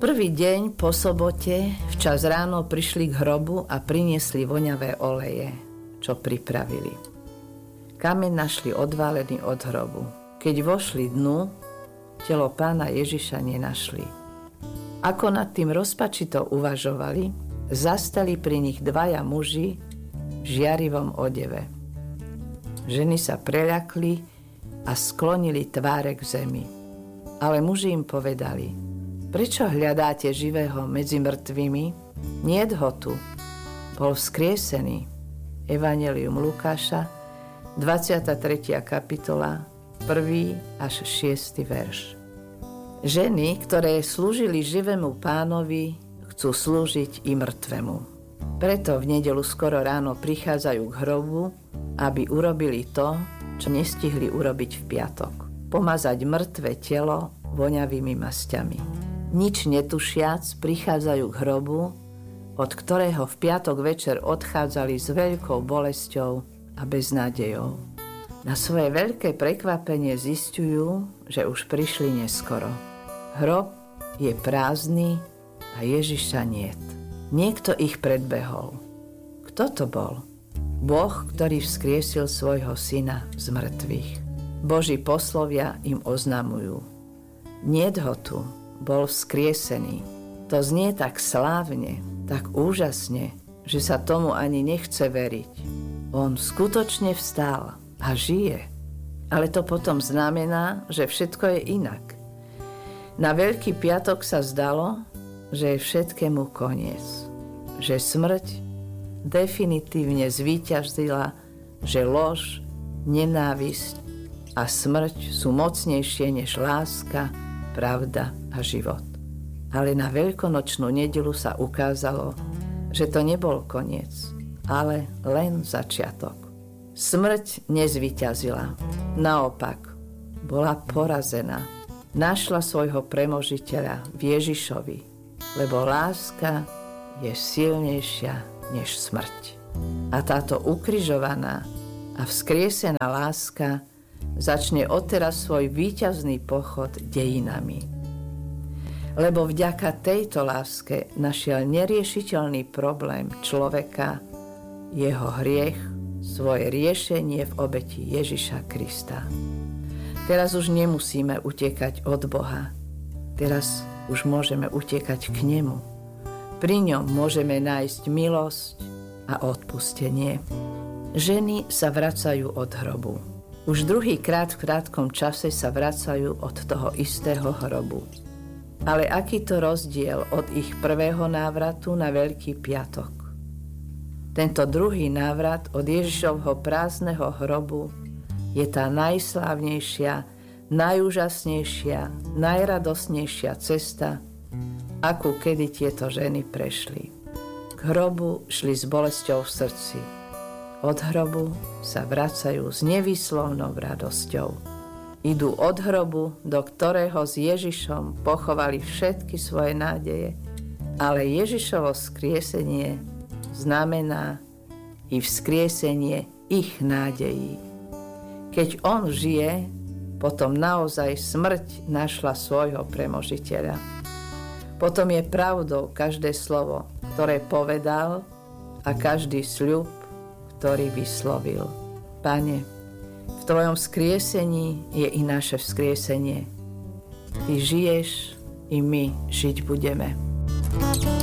prvý deň po sobote včas ráno prišli k hrobu a priniesli voňavé oleje, čo pripravili. Kameň našli odválený od hrobu. Keď vošli dnu, telo pána Ježiša nenašli. Ako nad tým rozpačito uvažovali, zastali pri nich dvaja muži v žiarivom odeve. Ženy sa preľakli a sklonili tváre k zemi. Ale muži im povedali: prečo hľadáte živého medzi mŕtvými? Niet ho tu, bol vzkriesený. Evanjelium Lukáša, 23. kapitola, 1. až 6. verš. Ženy, ktoré slúžili živému pánovi, chcú slúžiť i mŕtvemu. Preto v nedeľu skoro ráno prichádzajú k hrobu, aby urobili to, čo nestihli urobiť v piatok. Pomazať mŕtve telo voňavými masťami. Nič netušiac prichádzajú k hrobu, od ktorého v piatok večer odchádzali s veľkou bolesťou a beznádejou. Na svoje veľké prekvapenie zisťujú, že už prišli neskoro. Hrob je prázdny a Ježiša niet. Niekto ich predbehol. Kto to bol? Boh, ktorý vzkriesil svojho syna z mŕtvych. Boží poslovia im oznamujú: niet ho tu, bol vzkriesený. To znie tak slávne, tak úžasne, že sa tomu ani nechce veriť. On skutočne vstal a žije. Ale to potom znamená, že všetko je inak. Na Veľký piatok sa zdalo, že je všetkému koniec. Že smrť definitívne zvíťazila, že lož, nenávisť a smrť sú mocnejšie než láska, pravda a život. Ale na veľkonočnú nedeľu sa ukázalo, že to nebol koniec, ale len začiatok. Smrť nezvíťazila, naopak bola porazená. Našla svojho premožiteľa v Ježišovi, lebo láska je silnejšia než smrť. A táto ukrižovaná a vzkriesená láska začne odteraz svoj víťazný pochod dejinami. Lebo vďaka tejto láske našiel neriešiteľný problém človeka, jeho hriech, svoje riešenie v obeti Ježiša Krista. Teraz už nemusíme utekať od Boha. Teraz už môžeme utekať k nemu. Pri ňom môžeme nájsť milosť a odpustenie. Ženy sa vracajú od hrobu. Už druhýkrát v krátkom čase sa vracajú od toho istého hrobu. Ale aký to rozdiel od ich prvého návratu na Veľký piatok? Tento druhý návrat od Ježišovho prázdneho hrobu je tá najslávnejšia, najúžasnejšia, najradosnejšia cesta, akú kedy tieto ženy prešli. K hrobu šli s bolesťou v srdci. Od hrobu sa vracajú s nevýslovnou radosťou. Idú od hrobu, do ktorého s Ježišom pochovali všetky svoje nádeje, ale Ježišovo vzkriesenie znamená i vzkriesenie ich nádejí. Keď on žije, potom naozaj smrť našla svojho premožiteľa. Potom je pravdou každé slovo, ktoré povedal, a každý sľub, ktorý vyslovil. Pane, v tvojom vzkriesení je i naše vzkriesenie. Ty žiješ, i my žiť budeme.